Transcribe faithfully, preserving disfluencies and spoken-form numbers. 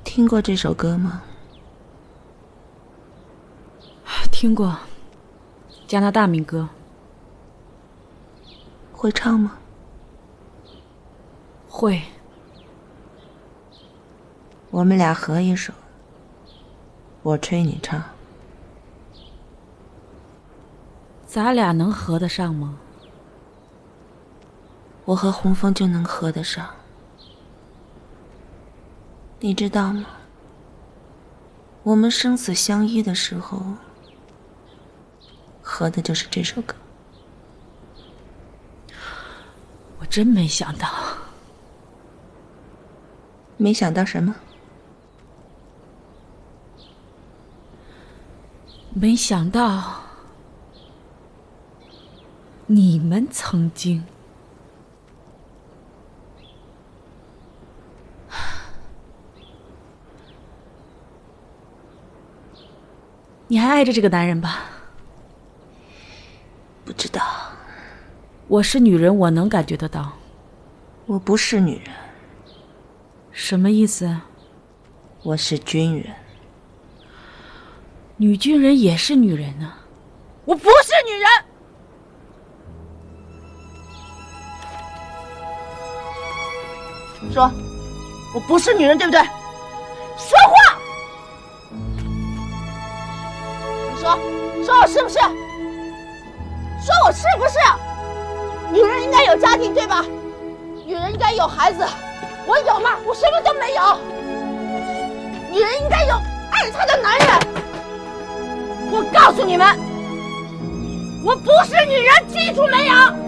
听过这首歌吗？ 听过，加拿大民歌。 会唱吗？ 会。 我们俩合一首，我吹你唱。 咱俩能合得上吗？ 我和洪峰就能合得上，你知道吗？我们生死相依的时候，合的就是这首歌。 我真没想到。 没想到什么？ 没想到你们曾经。你还爱着这个男人吧？ 不知道。 我是女人，我能感觉得到。 我不是女人。 什么意思？ 我是军人。 女军人也是女人啊。我不是女人。 说，我不是女人，对不对？说话！你说，说我是不是？说我是不是？女人应该有家庭，对吧？女人应该有孩子，我有吗？我什么都没有。女人应该有爱她的男人。我告诉你们，我不是女人，记住没有？